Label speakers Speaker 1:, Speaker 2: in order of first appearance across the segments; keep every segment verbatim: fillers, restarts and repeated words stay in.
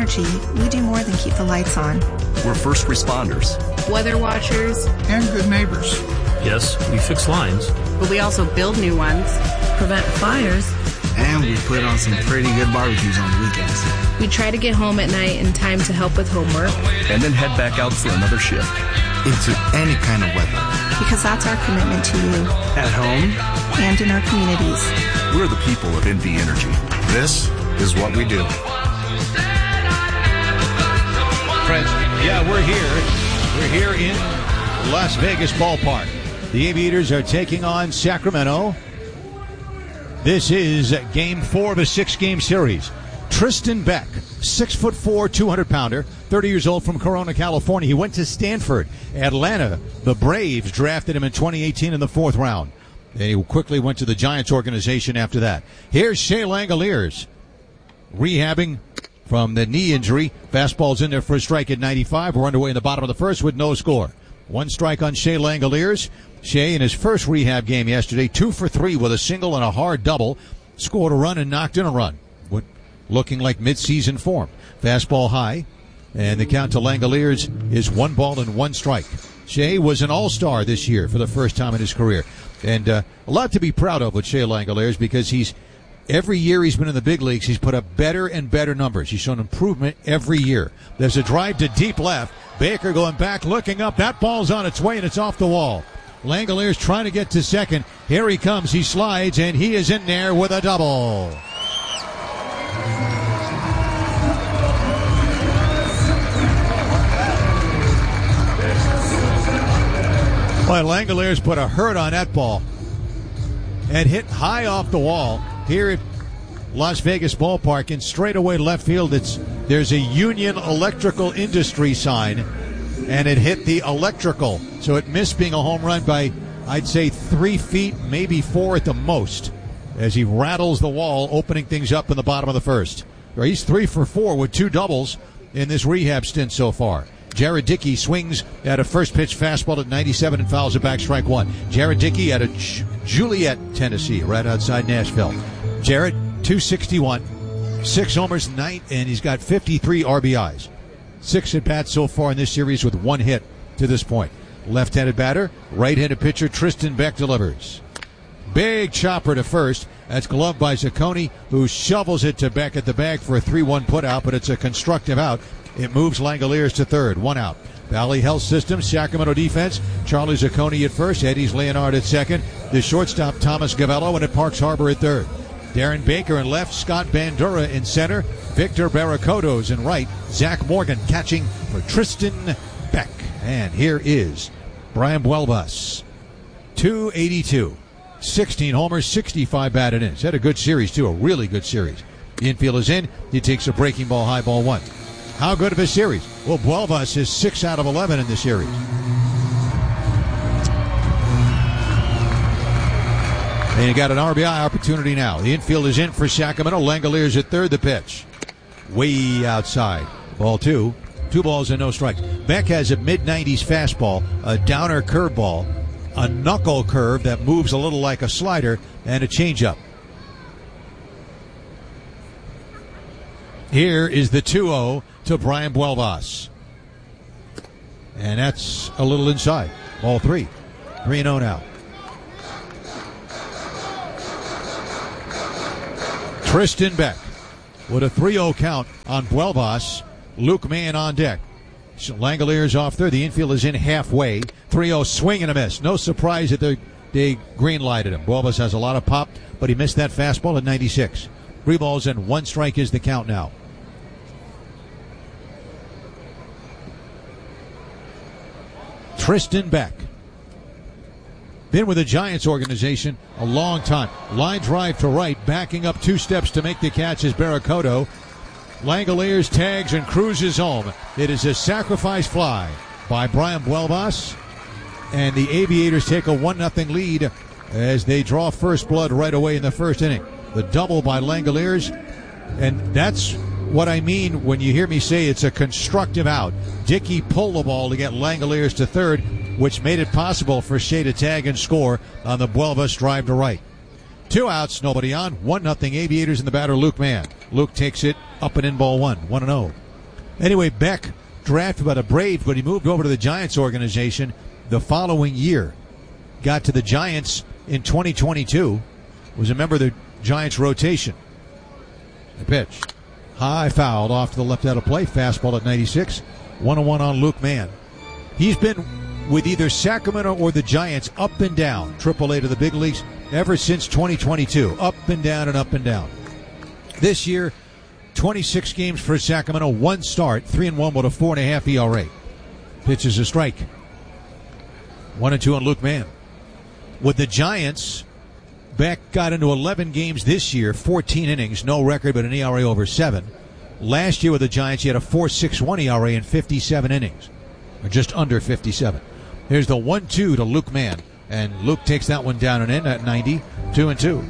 Speaker 1: Energy, we do more than keep the lights on.
Speaker 2: We're first responders,
Speaker 3: weather watchers,
Speaker 4: and good neighbors.
Speaker 5: Yes, we fix lines,
Speaker 3: but we also build new ones,
Speaker 6: prevent fires,
Speaker 7: and we put on some pretty good barbecues on the weekends.
Speaker 8: We try to get home at night in time to help with homework,
Speaker 2: and then head back out for another shift.
Speaker 7: Into any kind of weather.
Speaker 1: Because that's our commitment to you.
Speaker 7: At home.
Speaker 1: And in our communities.
Speaker 2: We're the people of N V Energy.
Speaker 9: This is what we do.
Speaker 10: Friends, yeah, we're here. We're here in Las Vegas Ballpark. The Aviators are taking on Sacramento. This is game four of a six-game series. Tristan Beck, six foot four, two hundred pounder, thirty years old, from Corona, California. He went to Stanford. Atlanta, the Braves drafted him in twenty eighteen in the fourth round. And he quickly went to the Giants organization after that. Here's Shea Langoliers, rehabbing from the knee injury. Fastball's in there for a strike at ninety-five. We're underway in the bottom of the first with no score. One strike on Shea Langoliers. Shea, in his first rehab game yesterday, two for three with a single and a hard double. Scored a run and knocked in a run. What, looking like mid-season form. Fastball high. And the count to Langoliers is one ball and one strike. Shea was an all-star this year for the first time in his career. And uh, a lot to be proud of with Shea Langoliers, because he's every year he's been in the big leagues, he's put up better and better numbers. He's shown improvement every year. There's a drive to deep left. Baker going back, looking up. That ball's on its way, and it's off the wall. Langoliers trying to get to second. Here he comes. He slides, and he is in there with a double. Boy, Langoliers put a hurt on that ball and hit high off the wall here at Las Vegas Ballpark in straightaway left field. It's there's a Union Electrical Industry sign, and it hit the electrical, so it missed being a home run by, I'd say, three feet, maybe four at the most, as he rattles the wall, opening things up in the bottom of the first. He's three for four with two doubles in this rehab stint so far. Jared Dickey swings at a first pitch fastball at ninety-seven and fouls it back, strike one. Jared Dickey out of J- Juliet, Tennessee, right outside Nashville. Jared, two sixty-one, six homers, nine, and he's got fifty-three R B Is. Six at-bats so far in this series with one hit to this point. Left-handed batter, right-handed pitcher Tristan Beck delivers. Big chopper to first. That's gloved by Zacconi, who shovels it to Beck at the bag for a three one putout, but it's a constructive out. It moves Langoliers to third. One out. Valley Health System, Sacramento defense. Charlie Zacconi at first. Eddie's Leonard at second. The shortstop, Thomas Gavello, and at Parks Harbor at third. Darren Baker in left. Scott Bandura in center. Victor Barracotos in right. Zach Morgan catching for Tristan Beck. And here is Brian Buelvas. two eighty-two. sixteen homers, sixty-five batted in. He's had a good series, too. A really good series. The infield is in. He takes a breaking ball, high ball one. How good of a series? Well, Buelvas is six out of eleven in the series. And you got an R B I opportunity now. The infield is in for Sacramento. Langoliers at third. The pitch way outside. Ball two. Two balls and no strikes. Beck has a mid nineties fastball, a downer curveball, a knuckle curve that moves a little like a slider, and a changeup. Here is the two oh to Brian Buelvas. And that's a little inside. Ball three. three and oh now. Tristan Beck with a three oh count on Buelvas. Luke Mann on deck. Langoliers off third. The infield is in halfway. three oh swing and a miss. No surprise that they, they green-lighted him. Buelvas has a lot of pop, but he missed that fastball at ninety-six. Three balls and one strike is the count now. Tristan Beck. Been with the Giants organization a long time. Line drive to right, backing up two steps to make the catch is Barracoto. Langoliers tags and cruises home. It is a sacrifice fly by Brian Buelvas, and the Aviators take a one nothing lead as they draw first blood right away in the first inning. The double by Langoliers, and that's what I mean when you hear me say it's a constructive out. Dickey pulled the ball to get Langoliers to third, which made it possible for Shea to tag and score on the Buelvas drive to right. Two outs, nobody on. One nothing Aviators, in the batter Luke Mann. Luke takes it up and in, ball one. One and oh. Anyway, Beck drafted by the Braves, but he moved over to the Giants organization the following year. Got to the Giants in twenty twenty-two. Was a member of the Giants rotation. The pitch. High fouled off to the left out of play. Fastball at ninety-six. one oh one on Luke Mann. He's been with either Sacramento or the Giants up and down, triple A to the big leagues, ever since twenty twenty-two. Up and down and up and down. This year, twenty-six games for Sacramento, one start, three and one with a four and a half E R A. Pitches a strike. One and two on Luke Mann. With the Giants, Beck got into eleven games this year, fourteen innings, no record but an E R A over seven. Last year with the Giants, he had a four point six one E R A in fifty-seven innings, or just under fifty-seven. Here's the one two to Luke Mann, and Luke takes that one down and in at ninety, two and two.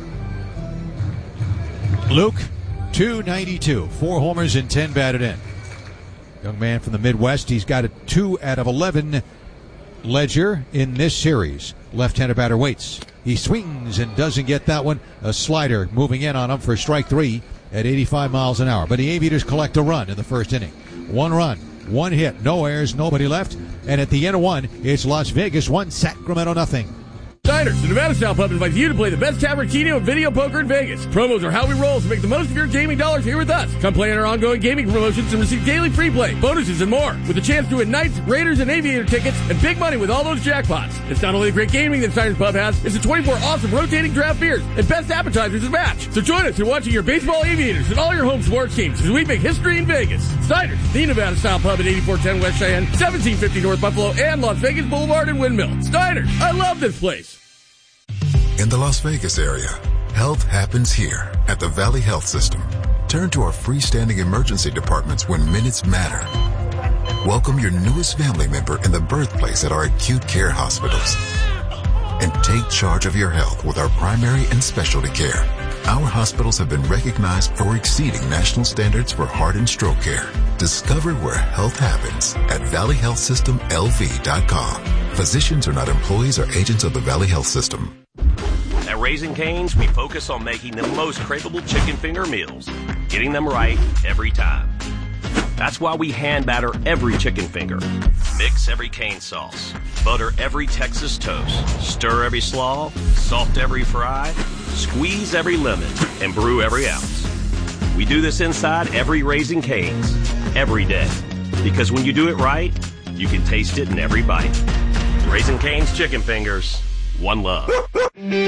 Speaker 10: Luke, two ninety-two, four homers and ten batted in. Young man from the Midwest, he's got a two out of eleven ledger in this series. Left-handed batter waits. He swings and doesn't get that one. A slider moving in on him for strike three at eighty-five miles an hour. But the Aviators collect a run in the first inning. One run, one hit, no errors, nobody left. And at the end of one, it's Las Vegas one, Sacramento nothing.
Speaker 4: Diners, the Nevada Style Pub invites you to play the best Tabarquino and video poker in Vegas. Promos are how we roll, so make the most of your gaming dollars here with us. Come play in our ongoing gaming promotions and receive daily free play, bonuses, and more. With a chance to win Knights, Raiders, and Aviator tickets and big money with all those jackpots. It's not only the great gaming that Diners Pub has, it's the twenty-four awesome rotating draft beers and best appetizers to match. So join us in watching your baseball Aviators and all your home sports games as we make history in Vegas. Diners, the Nevada Style Pub at eighty-four ten West Cheyenne, seventeen fifty North Buffalo, and Las Vegas Boulevard and Windmill. Diners, I love this place.
Speaker 11: In the Las Vegas area, health happens here at the Valley Health System. Turn to our freestanding emergency departments when minutes matter. Welcome your newest family member in the birthplace at our acute care hospitals. And take charge of your health with our primary and specialty care. Our hospitals have been recognized for exceeding national standards for heart and stroke care. Discover where health happens at valley health system L V dot com. Physicians are not employees or agents of the Valley Health System.
Speaker 12: At Raising Cane's, we focus on making the most craveable chicken finger meals, getting them right every time. That's why we hand batter every chicken finger, mix every cane sauce, butter every Texas toast, stir every slaw, salt every fry, squeeze every lemon, and brew every ounce. We do this inside every Raising Cane's, every day. Because when you do it right, you can taste it in every bite. Raising Cane's chicken fingers, one love.